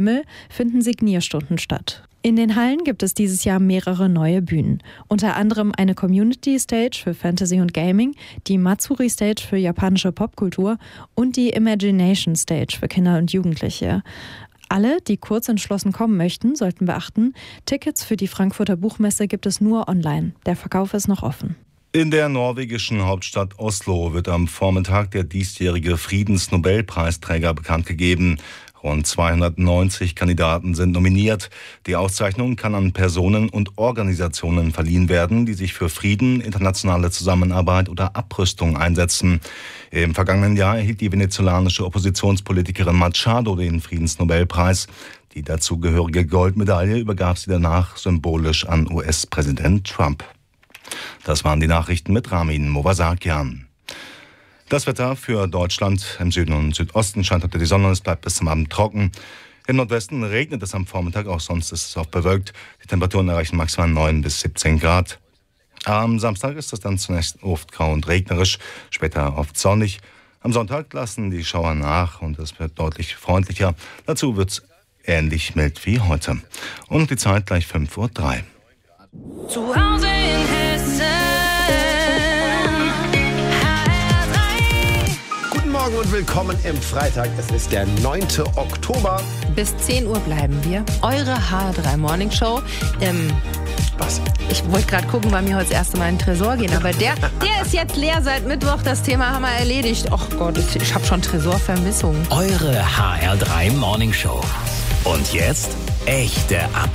Himmel finden Signierstunden statt. In den Hallen gibt es dieses Jahr mehrere neue Bühnen. Unter anderem eine Community Stage für Fantasy und Gaming, die Matsuri Stage für japanische Popkultur und die Imagination Stage für Kinder und Jugendliche. Alle, die kurz entschlossen kommen möchten, sollten beachten, Tickets für die Frankfurter Buchmesse gibt es nur online. Der Verkauf ist noch offen. In der norwegischen Hauptstadt Oslo wird am Vormittag der diesjährige Friedensnobelpreisträger bekannt gegeben. Rund 290 Kandidaten sind nominiert. Die Auszeichnung kann an Personen und Organisationen verliehen werden, die sich für Frieden, internationale Zusammenarbeit oder Abrüstung einsetzen. Im vergangenen Jahr erhielt die venezolanische Oppositionspolitikerin Machado den Friedensnobelpreis. Die dazugehörige Goldmedaille übergab sie danach symbolisch an US-Präsident Trump. Das waren die Nachrichten mit Ramin Movasakian. Das Wetter für Deutschland: im Süden und Südosten scheint heute die Sonne, es bleibt bis zum Abend trocken. Im Nordwesten regnet es am Vormittag, auch sonst ist es oft bewölkt. Die Temperaturen erreichen maximal 9 bis 17 Grad. Am Samstag ist es dann zunächst oft grau und regnerisch, später oft sonnig. Am Sonntag lassen die Schauer nach und es wird deutlich freundlicher. Dazu wird es ähnlich mild wie heute. Und die Zeit gleich 5:03 Uhr. Zu Hause in Hessen. Guten Morgen und willkommen im Freitag. Es ist der 9. Oktober. Bis 10 Uhr bleiben wir. Eure HR3 Morning Show. Was? Ich wollte gerade gucken, weil wir heute das erste Mal in den Tresor gehen. Aber der ist jetzt leer seit Mittwoch. Das Thema haben wir erledigt. Och Gott, ich habe schon Tresorvermissung. Eure HR3 Morning Show. Und jetzt echte Updates.